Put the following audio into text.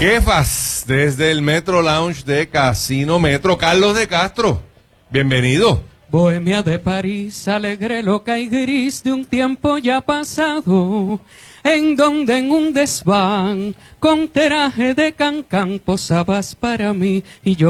Kefas, desde el Metro Lounge de Casino Metro. Carlos de Castro, bienvenido. Bohemia de París, alegre, loca y gris de un tiempo ya pasado, en donde en un desván con traje de cancán posabas para mí y yo